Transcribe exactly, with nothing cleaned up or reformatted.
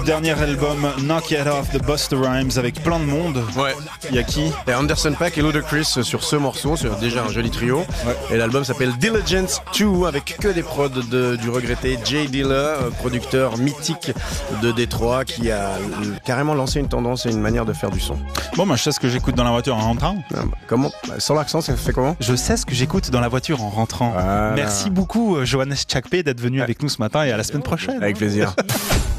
dernier album Knock It Off de Busta Rhymes avec plein de monde. Ouais. Il y a qui? Et Anderson .Paak et Ludacris sur ce morceau, c'est déjà un joli trio. Ouais. Et l'album s'appelle Diligence deux avec que des prods de, du regretté Jay Dilla, producteur mythique de Détroit qui a carrément lancé une tendance et une manière de faire du son. Bon, bah, je sais ce que j'écoute dans la voiture en rentrant. Ah, bah, comment bah, sans l'accent, ça fait comment? Je sais ce que j'écoute dans la voiture en rentrant. Voilà. Merci beaucoup, Johannes Chakpe, d'être venu avec nous ce matin et à la semaine prochaine. Avec plaisir.